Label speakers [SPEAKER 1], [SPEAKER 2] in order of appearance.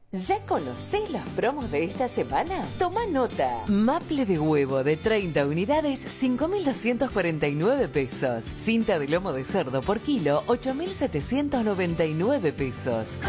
[SPEAKER 1] ¿Ya conocés los promos de esta semana? Toma nota.
[SPEAKER 2] Maple de huevo de 30 unidades, 5.249 pesos. Cinta de lomo de cerdo por kilo, 8.799 pesos.